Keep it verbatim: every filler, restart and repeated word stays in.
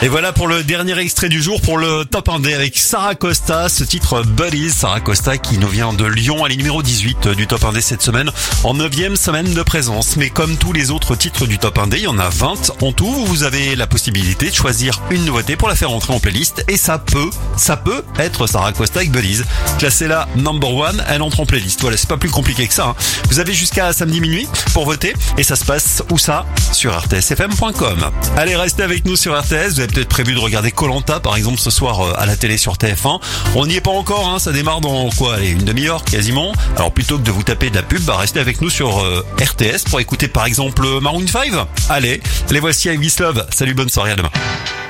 Et voilà pour le dernier extrait du jour, pour le top un D avec Sarah Costa, ce titre Buddies. Sarah Costa qui nous vient de Lyon, elle est numéro dix-huit du top un D cette semaine, en neuvième semaine de présence. Mais comme tous les autres titres du top un D, il y en a vingt en tout. Vous avez la possibilité de choisir une nouveauté pour la faire entrer en playlist. Et ça peut, ça peut être Sarah Costa avec Buddies. Classée là, number one, elle entre en playlist. Voilà, c'est pas plus compliqué que ça. Hein. Vous avez jusqu'à samedi minuit pour voter. Et ça se passe où ça? Sur r t s f m point com. Allez, restez avec nous sur R T S. Vous avez peut-être prévu de regarder Koh Lanta par exemple ce soir à la télé sur T F un. On n'y est pas encore, hein, ça démarre dans quoi, allez, une demi-heure quasiment. Alors plutôt que de vous taper de la pub, bah restez avec nous sur euh, R T S pour écouter par exemple Maroon five. Allez, les voici avec This Love. Salut, bonne soirée, à demain.